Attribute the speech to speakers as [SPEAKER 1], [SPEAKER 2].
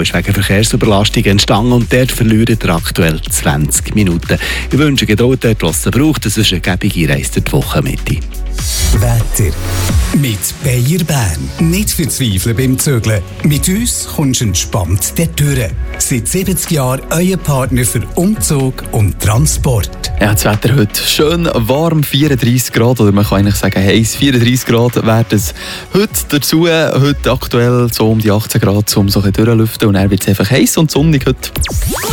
[SPEAKER 1] ist wegen Verkehrsüberlastung entstanden und dort verliert ihr aktuell 20 Minuten. Ich wünsche Geduld dort, was ihr braucht. Das ist eine gebige Reise durch die Wochenmitte.
[SPEAKER 2] Wetter. Mit Bayer Bern. Nicht verzweifeln beim Zügeln. Mit uns kommst du entspannt durch. Seit 70 Jahren euer Partner für Umzug und Transport.
[SPEAKER 3] Ja, das Wetter heute schön warm, 34 Grad, oder man kann eigentlich sagen heiß, 34 Grad werden es heute dazu. Heute aktuell so um die 18 Grad, um so ein bisschen durchlüften, und dann wird es einfach heiß und sonnig heute.